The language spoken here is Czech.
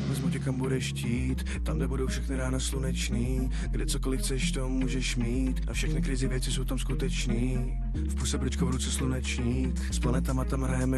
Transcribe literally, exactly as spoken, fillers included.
vezmu tě kam budeš chtít, tam, kde budou všechny rána slunečný, kde cokoliv chceš, to můžeš mít a všechny krizi věci jsou tam skutečný. V puse brčko, v ruce slunečník, s planetama tam hrajeme